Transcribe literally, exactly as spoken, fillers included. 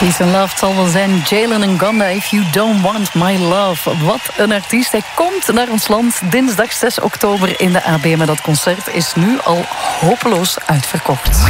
Peace and Love zal wel zijn. Jalen Ngonda, If You Don't Want My Love. Wat een artiest. Hij komt naar ons land dinsdag zes oktober in de A B. Maar dat concert is nu al hopeloos uitverkocht.